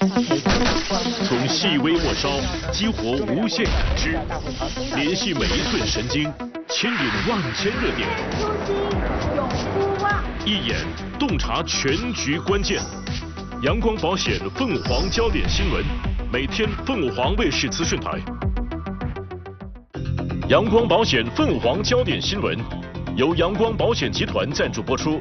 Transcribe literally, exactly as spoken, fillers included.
从细微末梢激活无限感知，联系每一寸神经，牵引万千热点。 用心永不忘。 一眼洞察全局关键。阳光保险凤凰焦点新闻，每天凤凰卫视资讯台。阳光保险凤凰焦点新闻由阳光保险集团赞助播出。